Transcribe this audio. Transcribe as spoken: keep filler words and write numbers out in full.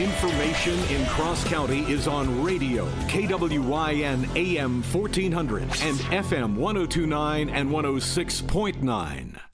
Information in Cross County is on radio, K W Y N A M fourteen hundred and F M one oh two point nine and one oh six point nine.